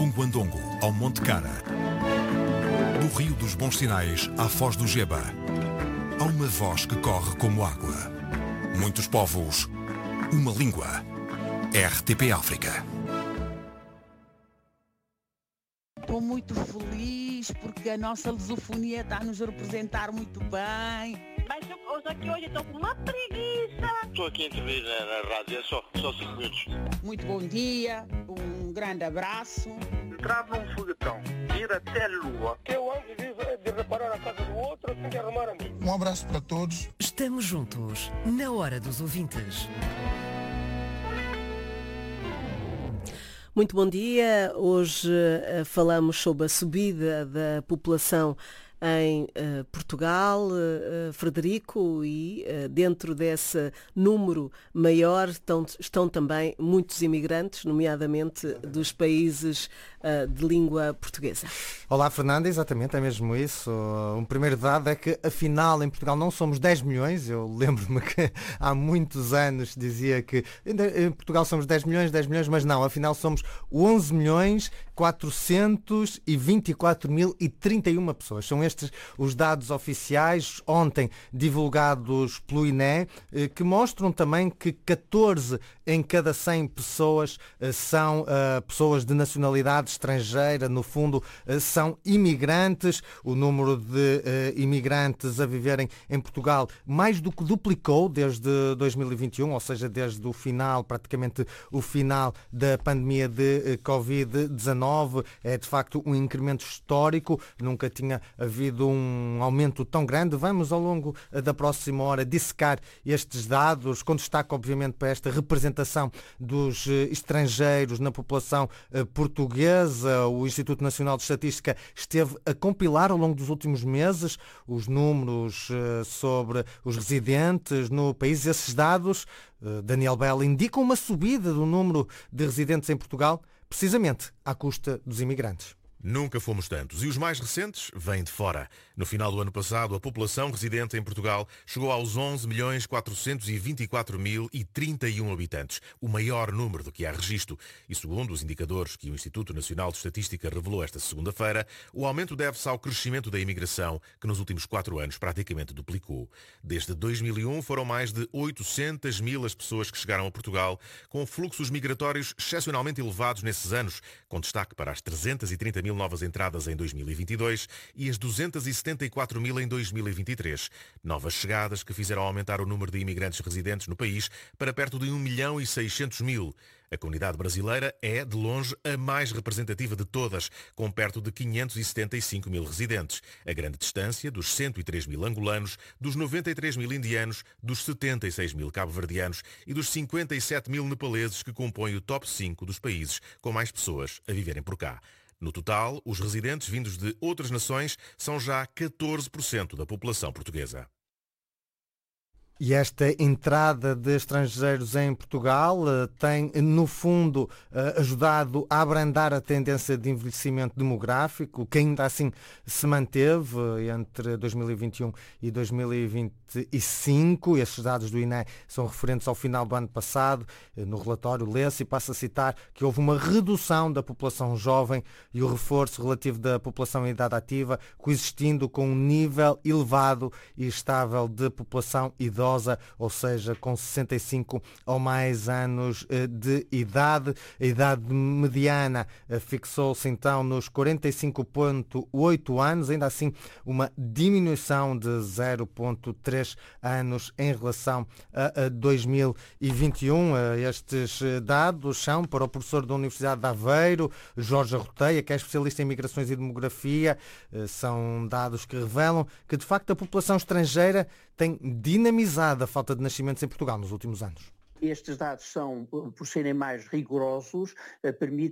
Punguandongo ao Monte Cara. Do Rio dos Bons Sinais à Foz do Geba. Há uma voz que corre como água. Muitos povos, uma língua. RTP África. Estou muito feliz porque a nossa lusofonia está a nos representar muito bem. Mas hoje estou com uma preguiça. Estou aqui a intervir na rádio, é só 5 minutos. Muito bom dia, um grande abraço. Entrar num foguetão, ir até a Lua. Eu antes de reparar a casa do outro, tenho que arrumar a mim. Um abraço para todos. Estamos juntos, na hora dos ouvintes. Muito bom dia. Hoje falamos sobre a subida da população em Portugal, Frederico, e dentro desse número maior estão também muitos imigrantes, nomeadamente dos países de língua portuguesa. Olá, Fernanda, exatamente, é mesmo isso. Um primeiro dado é que, afinal, em Portugal não somos 10 milhões. Eu lembro-me que há muitos anos dizia que em Portugal somos 10 milhões, mas não, afinal somos 11 milhões 424.031 pessoas. São estes os dados oficiais, ontem divulgados pelo INE, que mostram também que 14 em cada 100 pessoas são pessoas de nacionalidade estrangeira, no fundo são imigrantes. O número de imigrantes a viverem em Portugal mais do que duplicou desde 2021, ou seja, desde o final, praticamente o final da pandemia de Covid-19. É de facto um incremento histórico, nunca tinha havido um aumento tão grande. Vamos ao longo da próxima hora dissecar estes dados, com destaque obviamente para esta representação dos estrangeiros na população portuguesa. O Instituto Nacional de Estatística esteve a compilar ao longo dos últimos meses os números sobre os residentes no país. Esses dados, Daniel Bell, indicam uma subida do número de residentes em Portugal, precisamente à custa dos imigrantes. Nunca fomos tantos. E os mais recentes vêm de fora. No final do ano passado, a população residente em Portugal chegou aos 11.424.031 habitantes, o maior número do que há registro. E segundo os indicadores que o Instituto Nacional de Estatística revelou esta segunda-feira, o aumento deve-se ao crescimento da imigração, que nos últimos 4 anos praticamente duplicou. Desde 2001 foram mais de 800 mil as pessoas que chegaram a Portugal, com fluxos migratórios excepcionalmente elevados nesses anos, com destaque para as 330 mil novas entradas em 2022 e as 274 mil em 2023. Novas chegadas que fizeram aumentar o número de imigrantes residentes no país para perto de 1.600.000. A comunidade brasileira é, de longe, a mais representativa de todas, com perto de 575 mil residentes. A grande distância dos 103 mil angolanos, dos 93 mil indianos, dos 76 mil cabo-verdianos e dos 57 mil nepaleses que compõem o top 5 dos países com mais pessoas a viverem por cá. No total, os residentes vindos de outras nações são já 14% da população portuguesa. E esta entrada de estrangeiros em Portugal tem, no fundo, ajudado a abrandar a tendência de envelhecimento demográfico, que ainda assim se manteve entre 2021 e 2025. Estes dados do INE são referentes ao final do ano passado. No relatório lê-se e passa a citar que houve uma redução da população jovem e o reforço relativo da população em idade ativa, coexistindo com um nível elevado e estável de população idosa, ou seja, com 65 ou mais anos de idade. A idade mediana fixou-se então nos 45,8 anos, ainda assim uma diminuição de 0,3 anos em relação a 2021. Estes dados são, para o professor da Universidade de Aveiro, Jorge Arroteia, que é especialista em migrações e demografia, são dados que revelam que, de facto, a população estrangeira tem dinamizado a falta de nascimentos em Portugal nos últimos anos. Estes dados são, por serem mais rigorosos, permitem